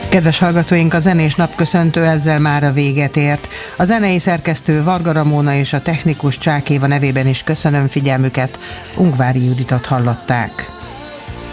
Kedves hallgatóink, a zenés napköszöntő ezzel már a véget ért. A zenei szerkesztő Varga Ramóna és a technikus Csák Éva nevében is köszönöm figyelmüket. Ungvári Juditot hallották.